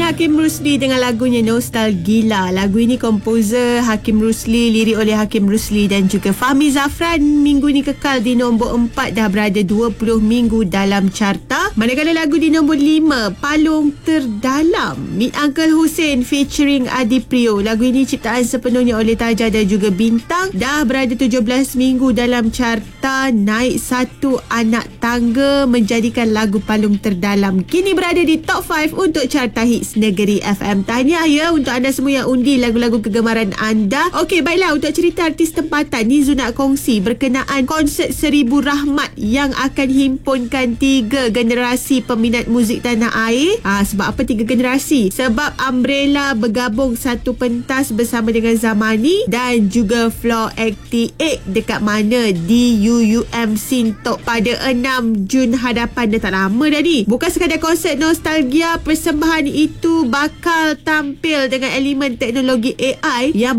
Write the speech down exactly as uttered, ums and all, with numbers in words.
Hakim Rusli dengan lagunya Nostalgila. Lagu ini komposer Hakim Rusli, lirik oleh Hakim Rusli dan juga Fahmi Zafran. Minggu ni kekal di nombor empat, dah berada dua puluh minggu dalam carta. Manakala lagu di nombor lima, Palung Terdalam, Meet Uncle Hussein featuring Adi Prio. Lagu ini ciptaan sepenuhnya oleh Taja dan juga Bintang. Dah berada tujuh belas minggu dalam carta, naik satu anak tangga, menjadikan lagu Palung Terdalam kini berada di top lima untuk carta hits Negeri F M. Tahniah ya untuk anda semua yang undi lagu-lagu kegemaran anda. Okey, baiklah, untuk cerita artis tempatan ni Zu nak kongsi berkenaan konsert Seribu Rahmat yang akan himpunkan tiga generasi peminat muzik tanah air. Ha, sebab apa tiga generasi? Sebab Umbrella bergabung satu pentas bersama dengan Zamani dan juga Floor delapan puluh lapan dekat mana? Di U U M Sintok pada enam Jun hadapan. Dah tak lama dah ni. Bukan sekadar konsert nostalgia, persembahan itu bakal tampil dengan elemen teknologi A I yang